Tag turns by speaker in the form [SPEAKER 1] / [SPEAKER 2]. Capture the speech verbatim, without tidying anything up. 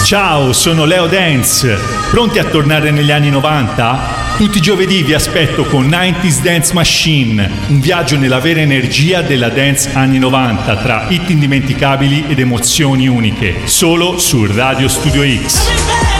[SPEAKER 1] Ciao, sono Leo Dance. Pronti a tornare negli anni novanta? Tutti i giovedì vi aspetto con novanta Dance Machine, un viaggio nella vera energia della dance anni novanta, tra hit indimenticabili ed emozioni uniche, solo su Radio Studio X.